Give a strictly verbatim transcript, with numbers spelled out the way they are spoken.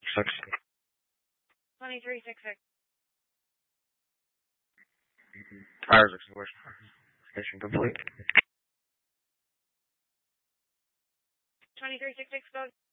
six. twenty-three six six. Fires extinguished. Mission complete. twenty-three six six, go.